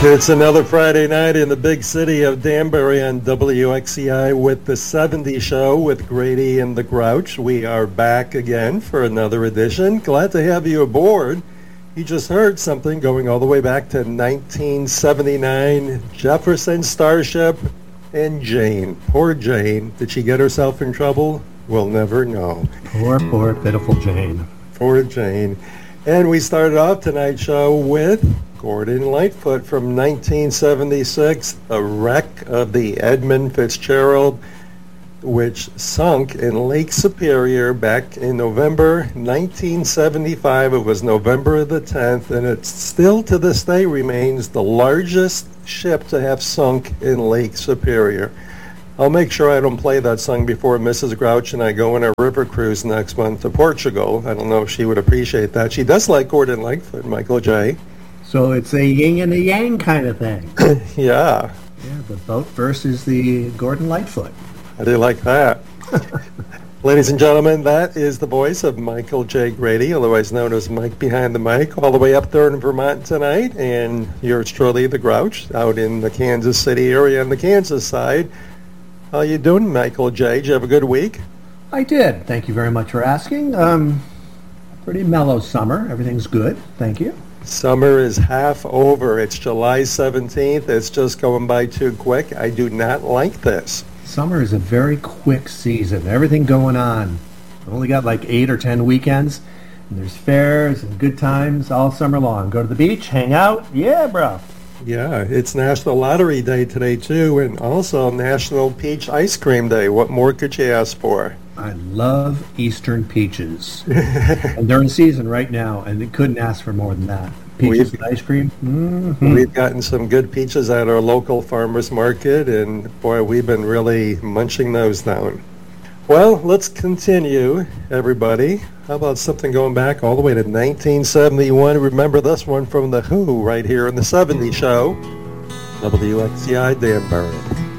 It's another Friday night in the big city of Danbury on WXCI with the 70 Show with Grady and the Grouch. We are back again for another edition. Glad to have you aboard. You just heard something going all the way back to 1979, Jefferson Starship and Jane. Poor Jane. Did she get herself in trouble? We'll never know. Poor, pitiful Jane. Poor Jane. And we started off tonight's show with Gordon Lightfoot from 1976, a wreck of the Edmund Fitzgerald, which sunk in Lake Superior back in November 1975. It was November the 10th, and it still to this day remains the largest ship to have sunk in Lake Superior. I'll make sure I don't play that song before Mrs. Grouch and I go on a river cruise next month to Portugal. I don't know if she would appreciate that. She does like Gordon Lightfoot, Michael J. So it's a yin and a yang kind of thing. Yeah. Yeah, the boat versus the Gordon Lightfoot. How do you like that? Ladies and gentlemen, that is the voice of Michael J. Grady, otherwise known as Mike Behind the Mic, all the way up there in Vermont tonight. And yours truly, the Grouch, out in the Kansas City area on the Kansas side. How you doing, Michael J.? Did you have a good week? I did. Thank you very much for asking. Pretty mellow summer. Everything's good. Thank you. Summer is half over. It's July 17th. It's just going by too quick. I do not like this. Summer is a very quick season. Everything going on. I've only got like 8 or 10 weekends. And there's fairs and good times all summer long. Go to the beach, hang out. Yeah, bro. Yeah, it's National Lottery Day today, too, and also National Peach Ice Cream Day. What more could you ask for? I love Eastern peaches. And they're in season right now, and they couldn't ask for more than that. Peaches and ice cream. Mm-hmm. We've gotten some good peaches at our local farmers market, and, boy, we've been really munching those down. Well, let's continue, everybody. How about something going back all the way to 1971? Remember this one from The Who right here in the 70 Show. WXCI Danbury.